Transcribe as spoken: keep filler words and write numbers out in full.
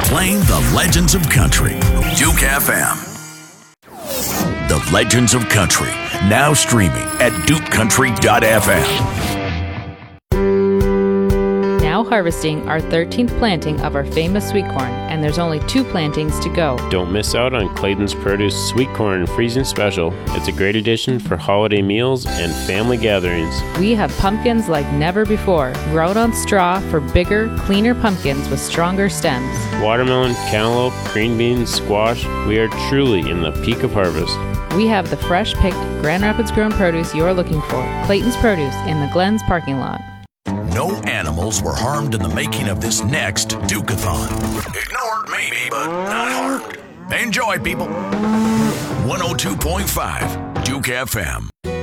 Playing the legends of country. Duke F M. The Legends of Country, now streaming at duke country dot f m. Now harvesting our thirteenth planting of our famous sweet corn, and there's only two plantings to go. Don't miss out on Clayton's Produce Sweet Corn Freezing Special. It's a great addition for holiday meals and family gatherings. We have pumpkins like never before, grown on straw for bigger, cleaner pumpkins with stronger stems. Watermelon, cantaloupe, green beans, squash, we are truly in the peak of harvest. We have the fresh-picked Grand Rapids grown produce you're looking for. Clayton's Produce in the Glens parking lot. No animals were harmed in the making of this next Duke-a-thon. Ignored maybe, but not harmed. Enjoy, people. one oh two point five Duke F M.